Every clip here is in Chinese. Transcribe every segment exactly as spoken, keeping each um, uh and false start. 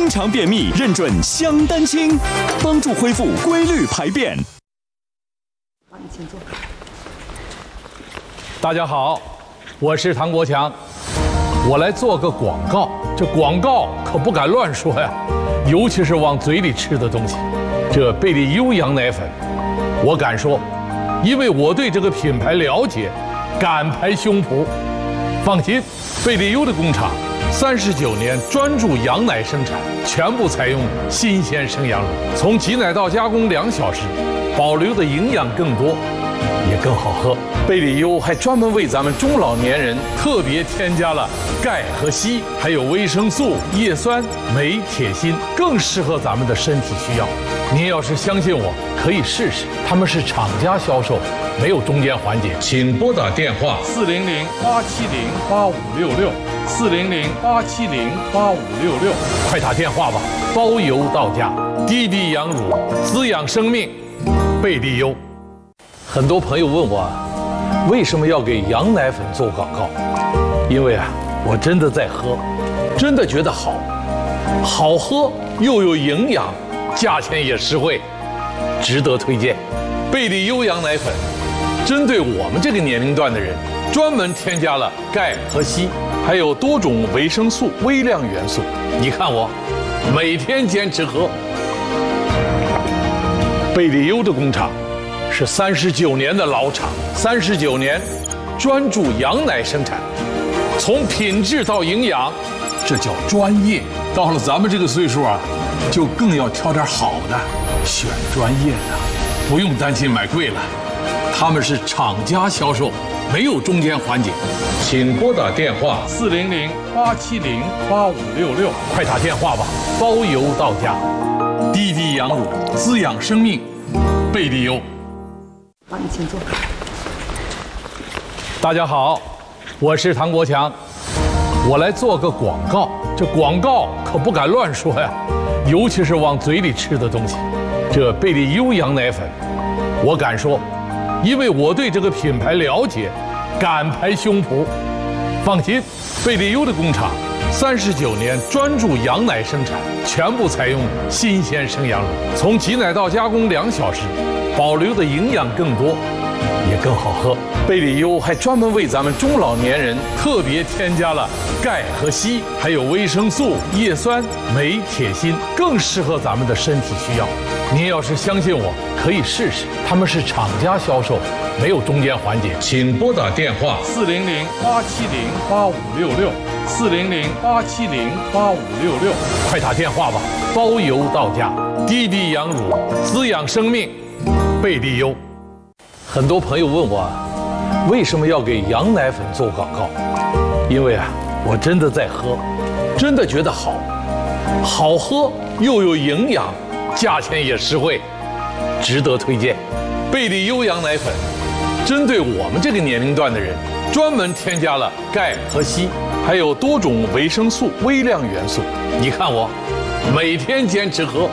经常便秘，认准香丹清，帮助恢复规律排便。 好，你请坐。 大家好，我是唐国强，我来做个广告。这广告可不敢乱说呀，尤其是往嘴里吃的东西。这贝利优羊奶粉，我敢说，因为我对这个品牌了解，敢拍胸脯。放心，贝利优的工厂三十九年专注羊奶生产，全部采用新鲜生羊乳，从挤奶到加工两小时，保留的营养更多，也更好喝。贝利优还专门为咱们中老年人特别添加了钙和硒，还有维生素、叶酸、镁、铁、锌，更适合咱们的身体需要。您要是相信我，可以试试。他们是厂家销售，没有中间环节。请拨打电话四零零八七零八五六六，四零零八七零八五六六，快打电话吧，包邮到家。滴滴羊乳，滋养生命，贝利优。很多朋友问我，为什么要给羊奶粉做广告？因为啊，我真的在喝，真的觉得好，好喝又有营养，价钱也实惠，值得推荐。贝利优羊奶粉针对我们这个年龄段的人，专门添加了钙和硒，还有多种维生素、微量元素。你看我每天坚持喝。贝利优的工厂是三十九年的老厂，三十九年专注羊奶生产，从品质到营养，这叫专业。到了咱们这个岁数啊，就更要挑点好的，选专业的，不用担心买贵了。他们是厂家销售，没有中间环节。请拨打电话四零零八七零八五六六，快打电话吧，包邮到家。滴滴羊乳，滋养生命，贝利优。 好，你请坐。 大家好，我是唐国强，我来做个广告。这广告可不敢乱说呀，尤其是往嘴里吃的东西。这贝利优羊奶粉，我敢说，因为我对这个品牌了解，敢拍胸脯。放心，贝利优的工厂三十九年专注羊奶生产，全部采用新鲜生羊乳，从挤奶到加工两小时，保留的营养更多，也更好喝。贝利优还专门为咱们中老年人特别添加了钙和硒，还有维生素、叶酸、镁、铁、锌，更适合咱们的身体需要。您要是相信我，可以试试。他们是厂家销售，没有中间环节。请拨打电话四零零八七零八五六六，四零零八七零八五六六，快打电话吧，包邮到家。滴滴羊乳，滋养生命，贝利优。很多朋友问我，为什么要给羊奶粉做广告？因为啊，我真的在喝，真的觉得好，好喝又有营养，价钱也实惠，值得推荐。贝利优羊奶粉针对我们这个年龄段的人，专门添加了钙和硒，还有多种维生素、微量元素。你看我每天坚持喝。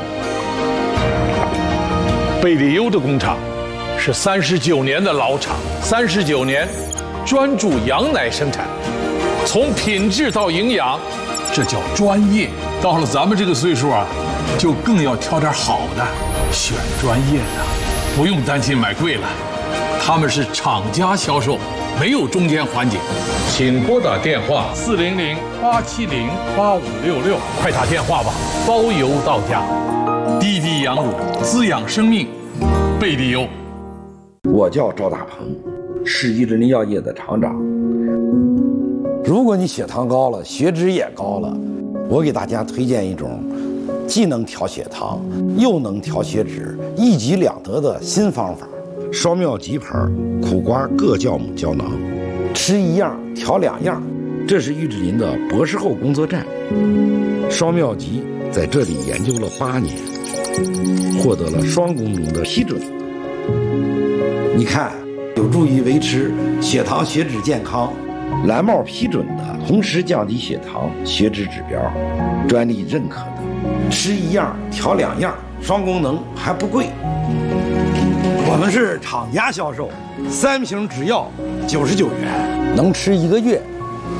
贝利优的工厂是三十九年的老厂，三十九年专注羊奶生产，从品质到营养，这叫专业。到了咱们这个岁数啊，就更要挑点好的，选专业的，不用担心买贵了。他们是厂家销售，没有中间环节。请拨打电话四零零八七零八五六六，快打电话吧，包邮到家。滴滴羊乳，滋养生命，贝利优。 我叫赵大鹏，是益智林药业的厂长。如果你血糖高了，血脂也高了，我给大家推荐一种既能调血糖又能调血脂，一举两得的新方法——双妙吉牌苦瓜各酵母胶囊。吃一样调两样，这是益智林的博士后工作站。双妙吉在这里研究了八年，获得了双功能的批准。你看，有助于维持血糖血脂健康，蓝帽批准的，同时降低血糖血脂指标，专利认可的。吃一样调两样，双功能还不贵。我们是厂家销售，三瓶只要九十九元，能吃一个月，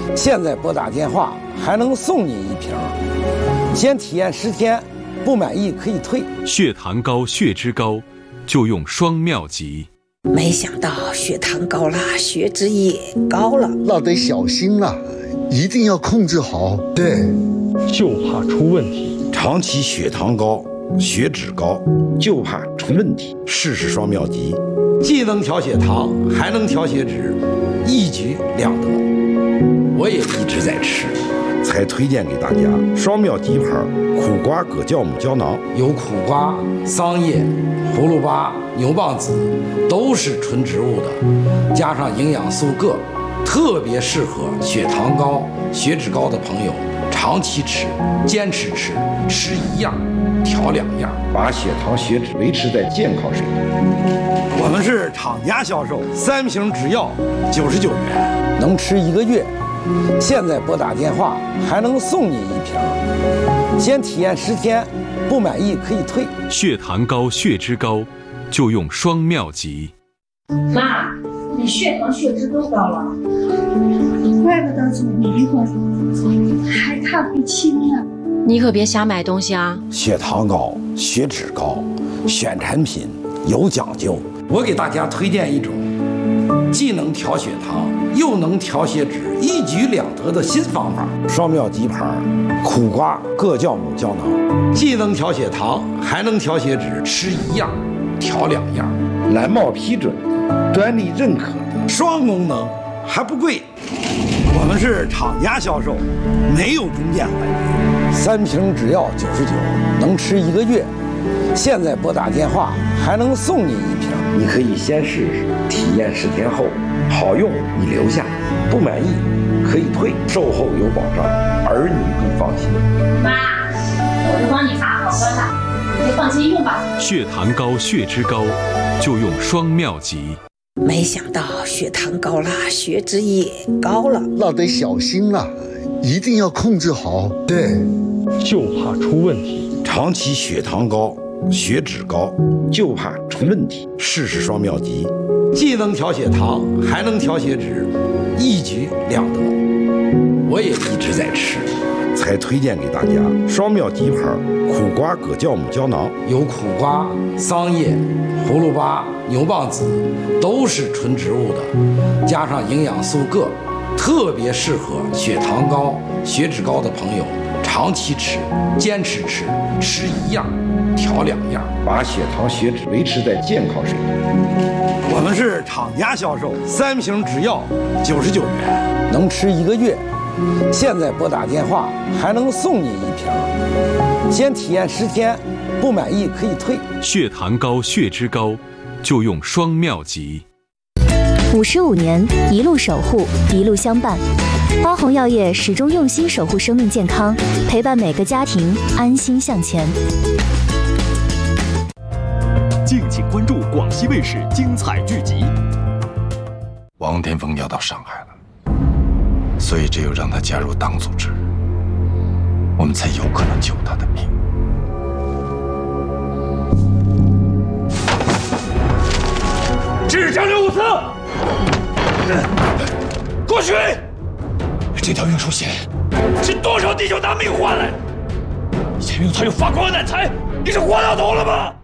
现在拨打电话还能送你一瓶，先体验十天，不满意可以退。 血糖高、血脂高，就用双妙吉。 没想到血糖高了，血脂也高了， 那得小心了，一定要控制好。对， 就怕出问题。 长期血糖高、血脂高，就怕出问题。试试双妙吉，既能调血糖，还能调血脂，一举两得。我也一直在吃，才推荐给大家双妙吉牌苦瓜葛酵母胶囊，有苦瓜、桑叶、葫芦巴、牛蒡子，都是纯植物的，加上营养素铬，特别适合血糖高、血脂高的朋友长期吃，坚持吃，吃一样调两样，把血糖血脂维持在健康水平。我们是厂家销售，三瓶只要九十九元，能吃一个月。现在拨打电话还能送你一瓶，先体验十天，不满意可以退。 血糖高、血脂高，就用双妙吉。 妈，你血糖血脂都高了， 怪不得总迷糊，还看不清呢。 你可别瞎买东西啊！ 血糖高、血脂高，选产品有讲究。我给大家推荐一种既能调血糖又能调血脂，一举两得的新方法——双妙吉牌苦瓜葛酵母胶囊，既能调血糖，还能调血脂，吃一样调两样。蓝帽批准，专利认可，双功能，还不贵。我们是厂家销售，没有中间环节。三瓶只要九十九，能吃一个月。现在拨打电话还能送你一瓶，你可以先试试，体验十天后好用你留下，不满意可以退，售后有保障，儿女更放心。 妈，我都帮你查好了了，你就放心用吧。 血糖高、血脂高，就用双妙吉。 没想到血糖高了，血脂也高了， 那得小心了，一定要控制好。对， 就怕出问题。 长期血糖高、血脂高，就怕出问题。试试双妙吉，既能调血糖，还能调血脂，一举两得。我也一直在吃，才推荐给大家双妙吉牌苦瓜葛酵母胶囊，有苦瓜、桑叶、葫芦巴、牛蒡子，都是纯植物的，加上营养素铬，特别适合血糖高、血脂高的朋友长期吃，坚持吃，吃一样调两样，把血糖血脂维持在健康水平。我们是厂家销售，三瓶只要九十九元，能吃一个月。现在拨打电话还能送你一瓶，先体验十天，不满意可以退。 血糖高、血脂高，就用双妙吉。 五十五年，一路守护，一路相伴。花红药业始终用心守护生命健康，陪伴每个家庭安心向前。 敬请关注广西卫视精彩剧集。 王天凤要到上海了，所以只有让他加入党组织，我们才有可能救他的命。 至将军五次，过去。这条运输线是多少弟兄拿命换来的？你想用它用发光难财，你是活到头了吗？